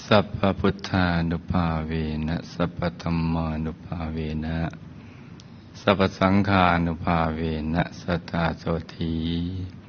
สัพพพุทธานุภาเวนะสัพพธัมมานุภาเวนะสัพพสังฆานุภาเวนะสัทธาโสธี